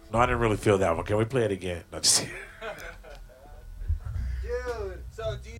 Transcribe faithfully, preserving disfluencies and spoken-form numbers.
No, I didn't really feel that one. Can we play it again? No, just Dude, so do you